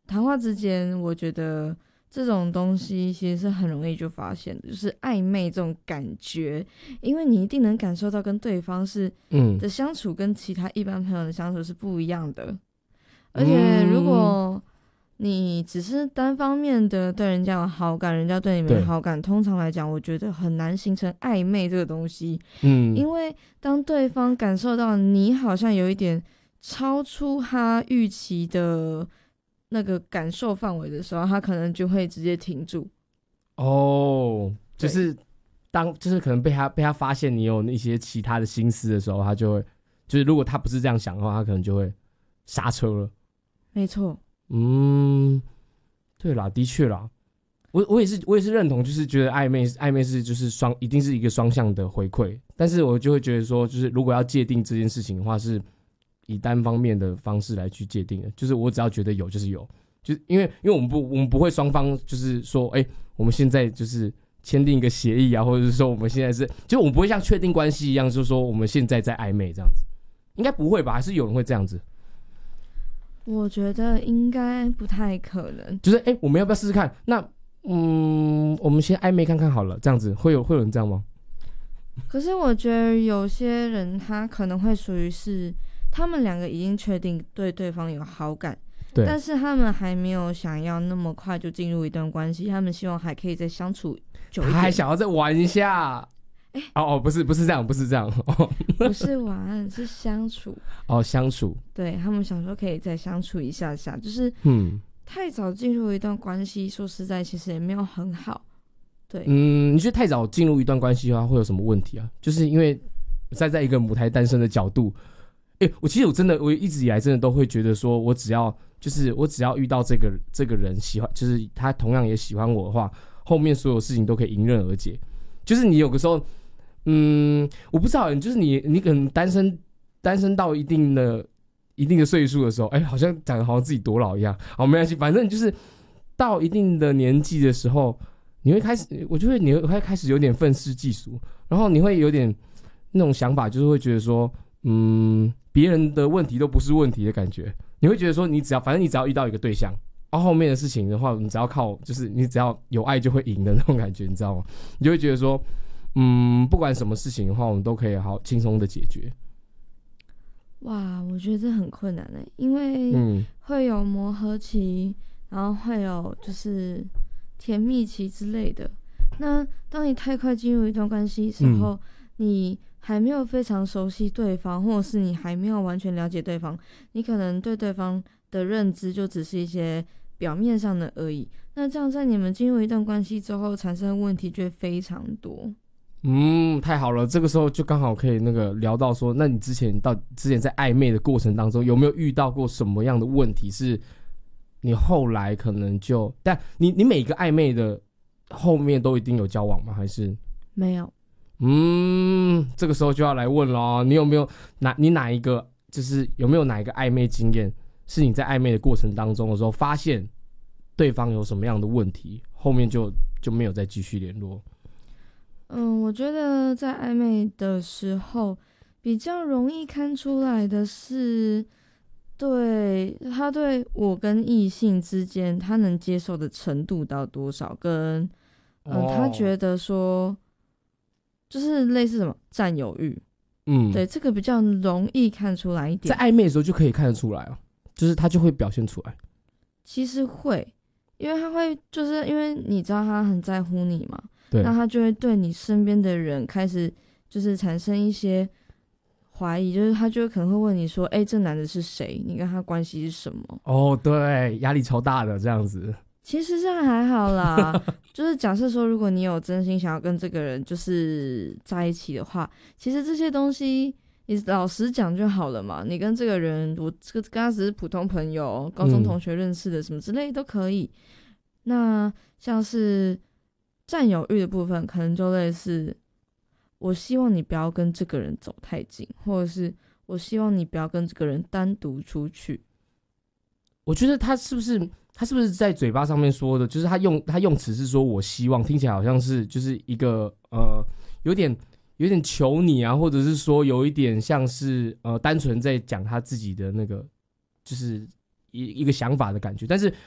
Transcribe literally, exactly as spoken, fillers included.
谈话之间，我觉得这种东西其实是很容易就发现的，就是暧昧这种感觉，因为你一定能感受到跟对方是嗯的相处跟其他一般朋友的相处是不一样的，而且如果你只是单方面的对人家有好感，人家对你没好感，通常来讲，我觉得很难形成暧昧这个东西。 嗯， 因为当对方感受到你好像有一点超出他预期的那个感受范围的时候，他可能就会直接停住。 哦，就是当就是可能被他被他发现你有一些其他的心思的时候，他就会就是如果他不是这样想的话，他可能就会刹车了。 没错。 嗯，对啦，的确啦，我我也是我也是认同，就是觉得暧昧暧昧是就是双一定是一个双向的回馈，但是我就会觉得说，就是如果要界定这件事情的话，是以单方面的方式来去界定的，就是我只要觉得有就是有，就是因为因为我们不我们不会双方就是说，哎、欸，我们现在就是签订一个协议啊，或者是说我们现在是，就是我们不会像确定关系一样，就是说我们现在在暧昧这样子，应该不会吧？还是有人会这样子？ 我觉得应该不太可能， 就是哎、欸，我们要不要试试看？那嗯，我们先暧昧看看好了，这样子会有会有人这样吗？ 可是我觉得有些人他可能会属于是，他们两个已经确定对对方有好感，对，但是他们还没有想要那么快就进入一段关系，他们希望还可以再相处久一点， 他还想要再玩一下。欸、哦哦，不是不是这样，不是这样，哦、 不是玩，是相处。 哦，相处。 对，他们想说可以再相处一下下，就是嗯，太早进入一段关系，说实在，其实也没有很好。对， 嗯，你觉得太早进入一段关系的话，会有什么问题啊？就是因为站在一个母胎单身的角度，哎、欸，我其实我真的我一直以来真的都会觉得说，我只要就是我只要遇到这个这个人喜欢，就是他同样也喜欢我的话，后面所有事情都可以迎刃而解。就是你有个时候。嗯，我不知道，就是你，你可能单身，单身到一定的、一定的岁数的时候，哎、欸，好像讲的好像自己多老一样。好，没关系，反正就是到一定的年纪的时候，你会开始，我就会你会开始有点愤世嫉俗，然后你会有点那种想法，就是会觉得说，嗯，别人的问题都不是问题的感觉。你会觉得说，你只要反正你只要遇到一个对象，然后后面的事情的话，你只要靠，就是你只要有爱就会赢的那种感觉，你知道吗？你就会觉得说。嗯，不管什么事情的话，我们都可以好轻松的解决。 哇，我觉得这很困难诶，因为会有磨合期，然后会有就是甜蜜期之类的。那当你太快进入一段关系的时候，嗯、你还没有非常熟悉对方，或者是你还没有完全了解对方，你可能对对方的认知就只是一些表面上的而已。那这样在你们进入一段关系之后，产生的问题就会非常多。 嗯，太好了，这个时候就刚好可以那个聊到说，那你之前到之前在暧昧的过程当中，有没有遇到过什么样的问题？是你后来可能就，但你你每个暧昧的后面都一定有交往吗？还是没有？ 嗯，这个时候就要来问咯，你有没有哪你哪一个就是有没有哪一个暧昧经验，是你在暧昧的过程当中的时候发现对方有什么样的问题，后面就就没有再继续联络？ 嗯，我觉得在暧昧的时候比较容易看出来的是，对他对我跟异性之间他能接受的程度到多少，跟嗯、呃 oh. 他觉得说就是类似什么占有欲，嗯，对，这个比较容易看出来一点。 在暧昧的时候就可以看得出来哦，就是他就会表现出来。 其实会，因为他会就是因为你知道他很在乎你嘛。那他就会对你身边的人开始就是产生一些怀疑，就是他就可能会问你说，哎、欸，这男的是谁？你跟他关系是什么？ 哦，对，压力超大的这样子。 其实这还好啦，就是假设说，如果你有真心想要跟这个人就是在一起的话，其实这些东西你老实讲就好了嘛。你跟这个人，我这个跟他只是普通朋友，高中同学认识的，什么之类都可以。嗯、那像是占有欲的部分，可能就类似，我希望你不要跟这个人走太近，或者是我希望你不要跟这个人单独出去。 我觉得他是不是他是不是在嘴巴上面说的，就是他用他用词是说我希望，听起来好像是就是一个呃有点有点求你啊，或者是说有一点像是呃单纯在讲他自己的那个就是一一个想法的感觉。但是